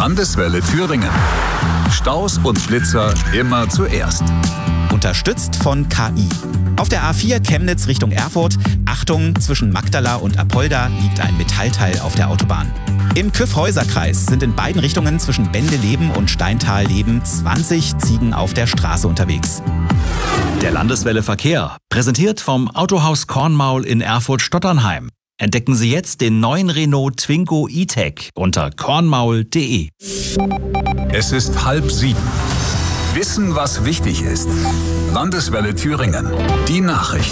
Landeswelle Thüringen. Staus und Blitzer immer zuerst. Unterstützt von KI. Auf der A4 Chemnitz Richtung Erfurt, Achtung, zwischen Magdala und Apolda liegt ein Metallteil auf der Autobahn. Im Kyffhäuserkreis sind in beiden Richtungen zwischen Bendeleben und Steintalleben 20 Ziegen auf der Straße unterwegs. Der Landeswelle Verkehr, präsentiert vom Autohaus Kornmaul in Erfurt-Stotternheim. Entdecken Sie jetzt den neuen Renault Twingo E-Tech unter kornmaul.de. Es ist 6:30. Wissen, was wichtig ist. Landeswelle Thüringen. Die Nachrichten.